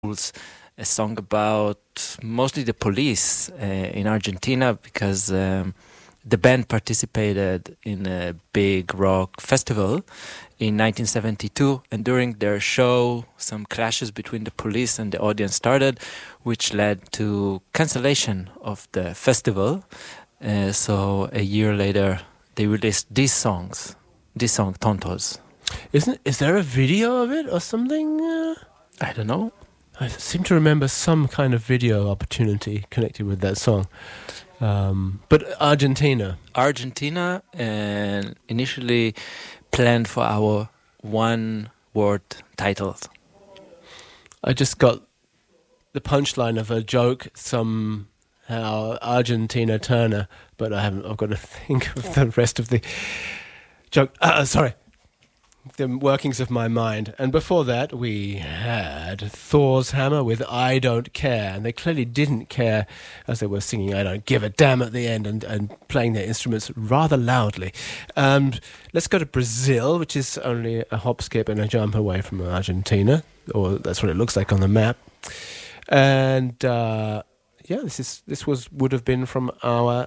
Fools, a song about mostly the police in Argentina because the band participated in a big rock festival in 1972, and during their show some clashes between the police and the audience started, which led to cancellation of the festival. So a year later they released this song Tontos. Is there a video of it or something? I don't know. I seem to remember some kind of video opportunity connected with that song. But Argentina, and initially planned for our one-word titles. I just got the punchline of a joke somehow, Argentina Turner, but I've got to think of the rest of the joke. Sorry. The workings of my mind. And before that we had Thor's Hammer with I Don't Care, and they clearly didn't care as they were singing I Don't Give a Damn at the end and playing their instruments rather loudly. Let's go to Brazil, which is only a hop, skip and a jump away from Argentina, or that's what it looks like on the map. And this would have been from our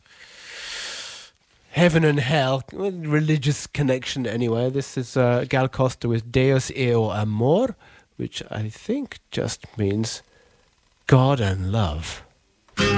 Heaven and Hell, religious connection anyway. This is Gal Costa with Deus e o Amor, which I think just means God and love.